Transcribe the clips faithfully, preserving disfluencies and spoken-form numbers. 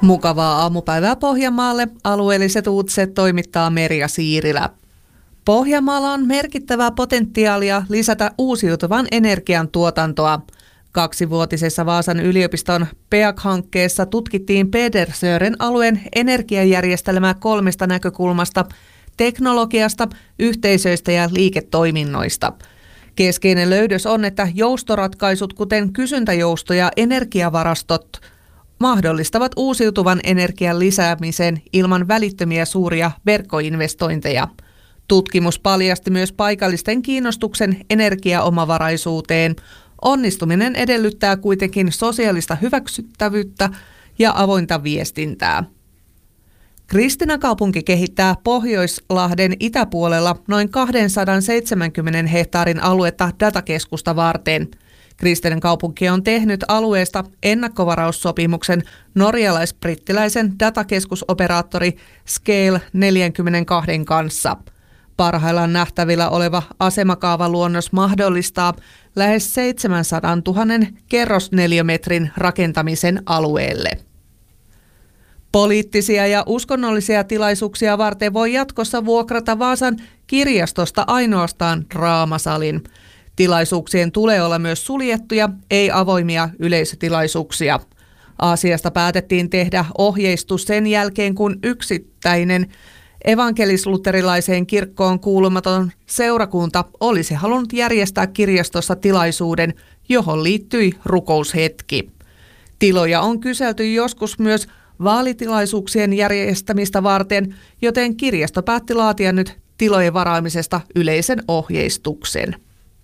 Mukavaa aamupäivää Pohjanmaalle. Alueelliset uutiset toimittaa Merja Siirilä. Pohjanmaalla on merkittävää potentiaalia lisätä uusiutuvan energian tuotantoa. Kaksivuotisessa Vaasan yliopiston P E A C-hankkeessa tutkittiin Pedersören alueen energiajärjestelmää kolmesta näkökulmasta: teknologiasta, yhteisöistä ja liiketoiminnoista. Keskeinen löydös on, että joustoratkaisut, kuten kysyntäjousto ja energiavarastot, mahdollistavat uusiutuvan energian lisäämisen ilman välittömiä suuria verkkoinvestointeja. Tutkimus paljasti myös paikallisten kiinnostuksen energiaomavaraisuuteen. Onnistuminen edellyttää kuitenkin sosiaalista hyväksyttävyyttä ja avointa viestintää. Kristiinankaupunki kehittää Pohjoislahden itäpuolella noin kaksisataaseitsemänkymmentä hehtaarin aluetta datakeskusta varten. Kristiinankaupunki on tehnyt alueesta ennakkovaraussopimuksen norjalais-brittiläisen datakeskusoperaattori Scale neljäkymmentäkaksi kanssa. Parhaillaan nähtävillä oleva asemakaavaluonnos mahdollistaa lähes seitsemänsadantuhannen kerrosneliömetrin rakentamisen alueelle. Poliittisia ja uskonnollisia tilaisuuksia varten voi jatkossa vuokrata Vaasan kirjastosta ainoastaan draamasalin. Tilaisuuksien tulee olla myös suljettuja, ei avoimia yleisötilaisuuksia. Asiasta päätettiin tehdä ohjeistus sen jälkeen, kun yksittäinen evankelis-luterilaiseen kirkkoon kuulumaton seurakunta olisi halunnut järjestää kirjastossa tilaisuuden, johon liittyi rukoushetki. Tiloja on kyselty joskus myös vaalitilaisuuksien järjestämistä varten, joten kirjasto päätti laatia nyt tilojen varaamisesta yleisen ohjeistuksen.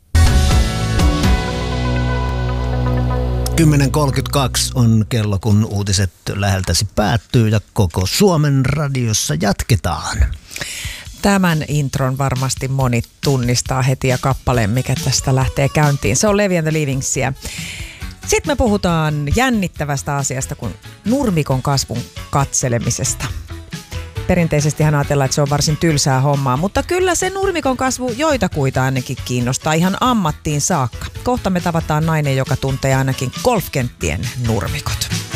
kymmenen kolmekymmentäkaksi on kello, kun uutiset läheltäsi päättyy ja koko Suomen radiossa jatketaan. Tämän intron varmasti moni tunnistaa heti ja kappaleen, mikä tästä lähtee käyntiin. Se on Levi and the Livingsia. Sitten me puhutaan jännittävästä asiasta kuin nurmikon kasvun katselemisesta. Perinteisestihan ajatellaan, että se on varsin tylsää hommaa, mutta kyllä se nurmikon kasvu joitakuita ainakin kiinnostaa ihan ammattiin saakka. Kohta me tavataan nainen, joka tuntee ainakin golfkenttien nurmikot.